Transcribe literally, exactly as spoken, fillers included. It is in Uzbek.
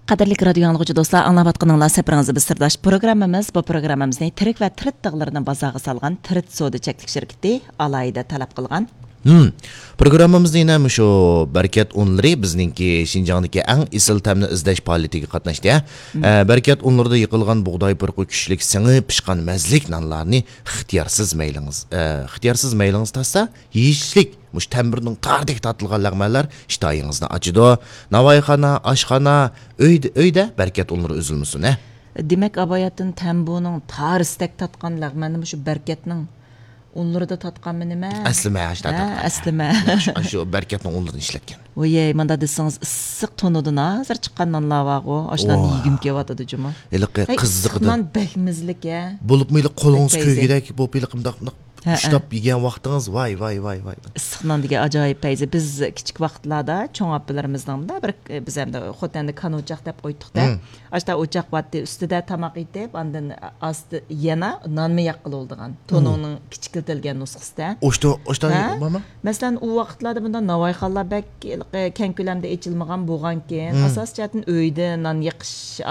Qadirlik radio anlıqçı dostlar, anlavatqanınla səpirinizi biz sırdaş programımız. Bu programımızı Tirik və Tirit dağlarının bazağı salğan Tirit Sodi çəklik şirketi alayda talab qılğan. Hmm. Programımızda yine şu bereket unları bizninki Şinjan'daki en isil temni izleş faaliyetiga qatnaşdı. Hmm. E, bereket unlarda yıkılgan buğday pırqı küşlük sını pişqan məzlik nanlarını ixtiyarsız meyliniz. E, ixtiyarsız meyliniz tasa yiyişlik muş təmbirinin tardek tatılğan lağmalar iştahınızını açıdı. Navayxana, aşxana, öyde, öyde bereket unları üzülmüsün. He? Demek abayatın təmbunun tar istek tatqan lağmanı şu berketinin onları da tatqan menime. Əslime yaşda tatqan. Əslime. Şu berketin onlarını işletken. Oye, manda desiniz ıssıq tonudan azar çıqqandan lavağı. Aşdan yigim kevatıdı cuma. Eliqi qızıqdı. Issiqman bəkmizlik ya. Bulup mıyla kolunuz köygedek bu biliqimdaq Uşlap yegen vaxtınız vay vay vay vay. Issiqman dege acayip peyzi. Biz kiçik vaxtlarda çoğ appilarimizden da bir biz hem de xotanda kan ocaq dep qoyduq da. Aşda ocaq vatdi üstüde tamaq etip andan astı yana nanmı yaqqıl olduğan. Tonunun kiçikiltilgen nusxısı. Oşta oşta mama. Mesela o vaxtlarda bunda navayxallar bek keng kölemde içilmagan bolğan ken asas jatin öyde nan yaqış